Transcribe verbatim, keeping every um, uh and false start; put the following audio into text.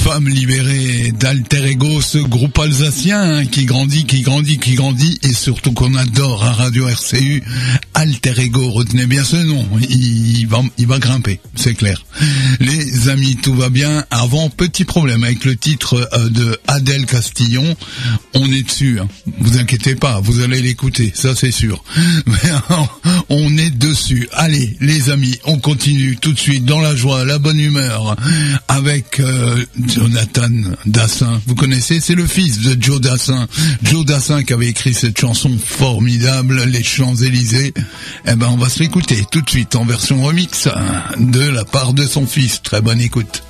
Femme libérée d'Alter Ego, ce groupe alsacien hein, qui grandit, qui grandit, qui grandit, et surtout qu'on adore à Radio R C U. Alter Ego, retenez bien ce nom, il va, il va grimper, c'est clair. Les amis, tout va bien. Avant, petit problème avec le titre euh, de Adèle Castillon, on est dessus, hein. Vous inquiétez pas, vous allez l'écouter, ça c'est sûr. Mais on est dessus. Allez, les amis, on continue tout de suite dans la joie, la bonne humeur, avec euh, Jonathan Dassin. Vous connaissez, c'est le fils de Joe Dassin. Joe Dassin qui avait écrit cette chanson formidable, Les Champs-Élysées. Eh ben, on va se l'écouter tout de suite en version remix de la part de son fils. Très bonne écoute.